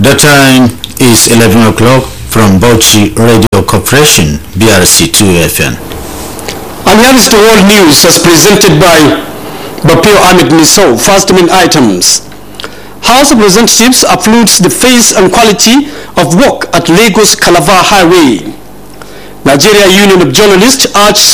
The time is 11 o'clock from Bauchi Radio Corporation, BRC2 FM. And here is the world news as presented by Bapio Ahmed Miso. First main items. House of Representatives applauds the phase and quality of work at Lagos Calabar Highway. Nigeria Union of Journalists urges